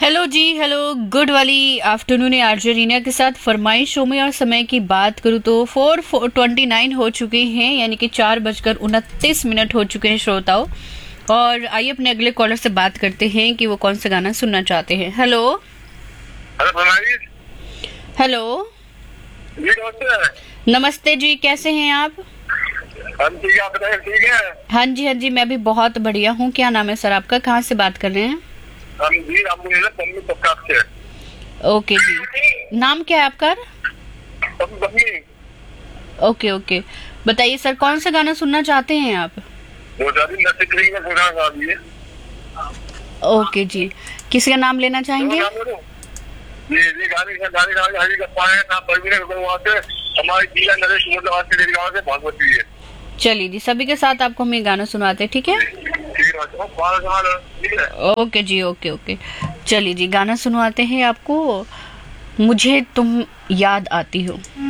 Hello जी, hello, good वाली afternoon है RJ Reena के साथ। फरमाइश शो में और समय की बात करूँ तो 4:29 हो चुके हैं, यानी कि 4:29 हो चुके हैं श्रोताओं। और आइए अपने अगले कॉलर से बात करते हैं कि वो कौन सा गाना सुनना चाहते हैं। हेलो हेलो, जी नमस्ते। नमस्ते जी, कैसे हैं आप? हम ठीक है, आप बताइए ठीक है? हाँ जी, हाँ जी, मैं भी बहुत बढ़िया हूँ। क्या नाम है सर आपका? कहाँ से बात कर रहे हैं? हम जी हम मम्मी पक्का से। ओके जी, नाम क्या है आपका? मम्मी ओके ओके, बताइए सर, कौन सा गाना सुनना चाहते हैं आप? वो शादी नशे करेंगे ना खुदा शादी है। ओके जी, किसी का नाम लेना चाहेंगे? ये गाने गाने हरी का पाए ना परवीन को वहां से हमारी जिला नरेश मतलब आज के गांव से भागवती है। चलिए जी, सभी के साथ आपको हम ये गाना सुनाते हैं, ठीक है? ठीक है, ठीक है। ओके जी, ओके ओके, चलिए जी, गाना सुनवाते हैं आपको। मुझे तुम याद आती हो।